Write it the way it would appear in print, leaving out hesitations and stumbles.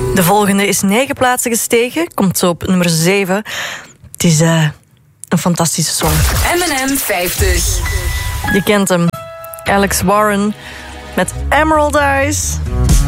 De volgende is 9 plaatsen gestegen, komt zo op nummer 7. Het is een fantastische song. M&M 50. Je kent hem. Alex Warren met Emerald Eyes.